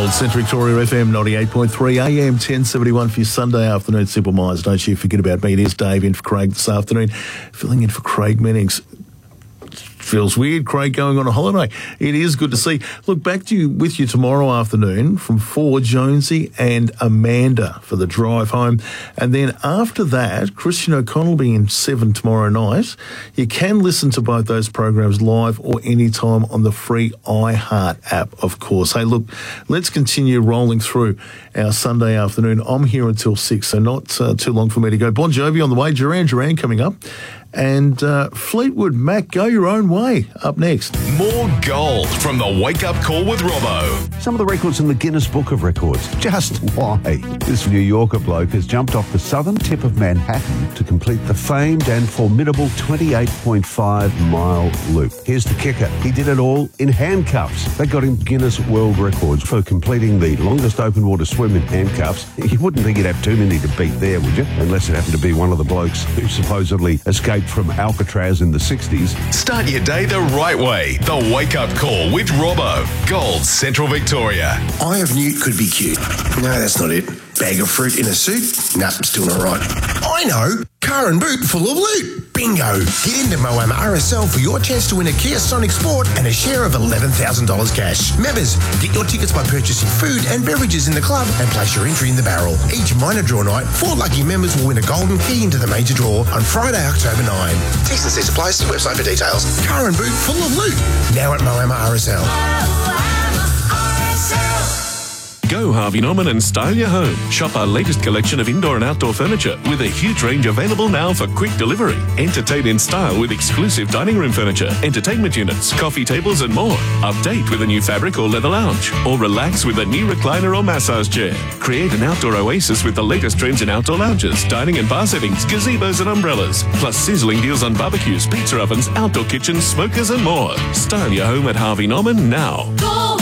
Gold, Central Victoria FM 98.3 AM 1071 for your Sunday afternoon. Simple Minds, don't you forget about me. It is Dave in for Craig this afternoon, filling in for Craig Mennings. Feels weird, Craig going on a holiday. It is good to see. Look, back to you with you tomorrow afternoon from 4, Jonesy and Amanda for the drive home. And then after that, Christian O'Connell will be in 7 tomorrow night. You can listen to both those programs live or anytime on the free iHeart app, of course. Hey, look, let's continue rolling through our Sunday afternoon. I'm here until 6, so not too long for me to go. Bon Jovi on the way, Duran coming up. And Fleetwood Mac, Go Your Own Way, up next. More gold from the Wake Up Call with Robbo. Some of the records in the Guinness Book of Records. Just why? This New Yorker bloke has jumped off the southern tip of Manhattan to complete the famed and formidable 28.5-mile loop. Here's the kicker. He did it all in handcuffs. They got him Guinness World Records for completing the longest open water swim in handcuffs. You wouldn't think you'd have too many to beat there, would you? Unless it happened to be one of the blokes who supposedly escaped from Alcatraz in the 60s. Start your day the right way. The Wake Up Call with Robbo. Gold, Central Victoria. Eye of Newt could be cute. No, that's not it. Bag of fruit in a suit? Nah, still not right. I know. Car and boot full of loot. Bingo. Get into Moama RSL for your chance to win a Kia Sonic Sport and a share of $11,000 cash. Members, get your tickets by purchasing food and beverages in the club and place your entry in the barrel. Each minor draw night, 4 lucky members will win a golden key into the major draw on Friday, October 9. T's and C's applies. To the website for details. Car and boot full of loot. Now at Moama RSL. Go Harvey Norman and style your home. Shop our latest collection of indoor and outdoor furniture with a huge range available now for quick delivery. Entertain in style with exclusive dining room furniture, entertainment units, coffee tables and more. Update with a new fabric or leather lounge. Or relax with a new recliner or massage chair. Create an outdoor oasis with the latest trends in outdoor lounges, dining and bar settings, gazebos and umbrellas. Plus sizzling deals on barbecues, pizza ovens, outdoor kitchens, smokers and more. Style your home at Harvey Norman now. Go!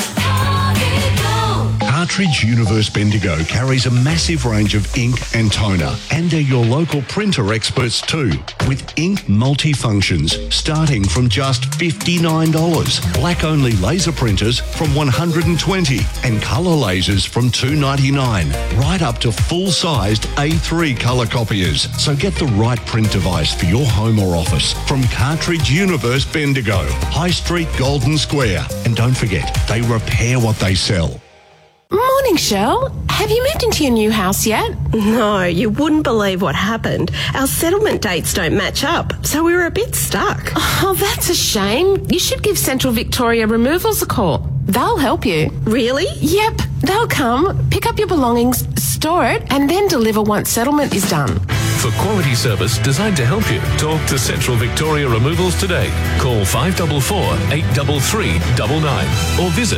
Cartridge Universe Bendigo carries a massive range of ink and toner, and they're your local printer experts too, with ink multifunctions starting from just $59, black-only laser printers from $120, and colour lasers from $299, right up to full-sized A3 colour copiers. So get the right print device for your home or office from Cartridge Universe Bendigo, High Street, Golden Square. And don't forget, they repair what they sell. Morning, Shell. Have you moved into your new house yet? No, you wouldn't believe what happened. Our settlement dates don't match up, so we were a bit stuck. Oh, that's a shame. You should give Central Victoria Removals a call. They'll help you. Really? Yep. They'll come, pick up your belongings, store it, and then deliver once settlement is done. For quality service designed to help you, talk to Central Victoria Removals today. Call 544 833 99 or visit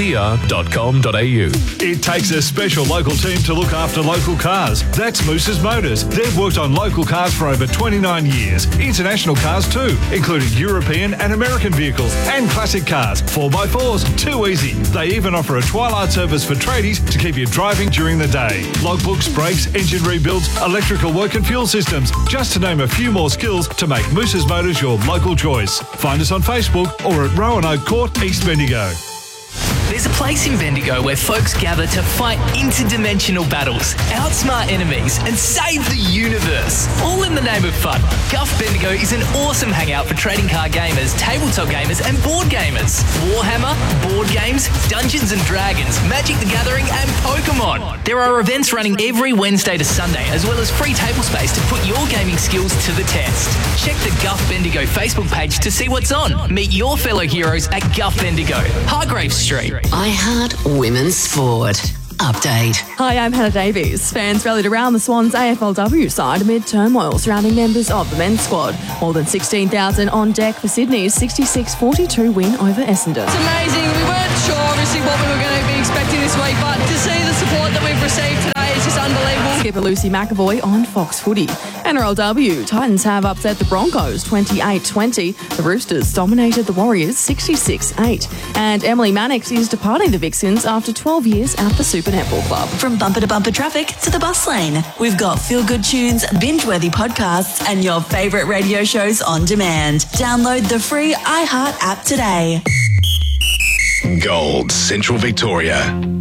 cvr.com.au. It takes a special local team to look after local cars. That's Moose's Motors. They've worked on local cars for over 29 years. International cars too, including European and American vehicles and classic cars. 4x4s, too easy. They even offer a twilight service for tradies to keep you driving during the day. Logbooks, brakes, engine rebuilds, electrical work and fuel systems, just to name a few more skills to make Moose's Motors your local choice. Find us on Facebook or at Roanoke Court, East Bendigo. There's a place in Bendigo where folks gather to fight interdimensional battles, outsmart enemies, and save the universe, all in the name of fun. Guff Bendigo is an awesome hangout for trading card gamers, tabletop gamers, and board gamers. Warhammer, board games, Dungeons and Dragons, Magic the Gathering, and Pokemon. There are events running every Wednesday to Sunday, as well as free table space to put your gaming skills to the test. Check the Guff Bendigo Facebook page to see what's on. Meet your fellow heroes at Guff Bendigo, Hargrave Street. iHeart Women's Sport. Update. Hi, I'm Hannah Davies. Fans rallied around the Swans AFLW side amid turmoil surrounding members of the men's squad. More than 16,000 on deck for Sydney's 66-42 win over Essendon. It's amazing. We weren't sure, obviously, what we were going to be expecting this week, but to see the support that we've received today is just unbelievable. Skipper Lucy McAvoy on Fox Footy. NRLW, Titans have upset the Broncos 28-20. The Roosters dominated the Warriors 66-8. And Emily Mannix is departing the Vixens after 12 years at the Super Netball Club. From bumper to bumper traffic to the bus lane, we've got feel-good tunes, binge-worthy podcasts, and your favourite radio shows on demand. Download the free iHeart app today. Gold, Central Victoria.